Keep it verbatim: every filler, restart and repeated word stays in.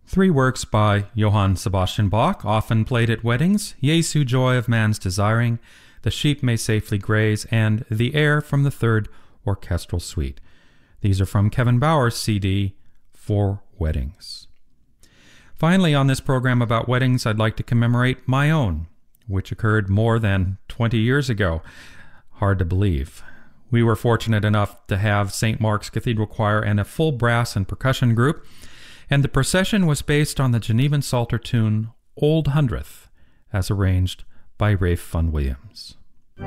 Three works by Johann Sebastian Bach, often played at weddings: Jesu, Joy of Man's Desiring, The Sheep May Safely Graze, and The Air from the Third Orchestral Suite. These are from Kevin Bauer's C D, For Weddings. Finally, on this program about weddings, I'd like to commemorate my own, which occurred more than twenty years ago. Hard to believe. We were fortunate enough to have Saint Mark's Cathedral Choir and a full brass and percussion group, and the procession was based on the Genevan Psalter tune Old Hundredth, as arranged by Rafe Fun Williams.